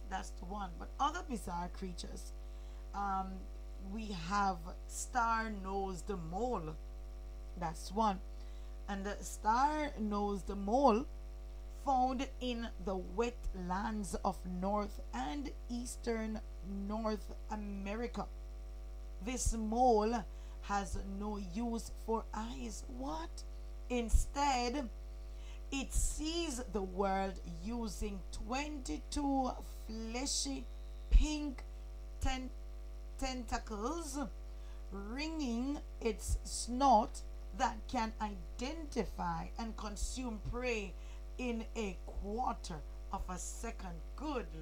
That's the one. But other bizarre creatures, um, we have star-nosed mole. That's one. And the star-nosed mole, found in the wetlands of North and Eastern North America. This mole has no use for eyes. What? Instead, it sees the world using 22 fleshy pink ten- tentacles ringing its snout that can identify and consume prey in a quarter of a second. Good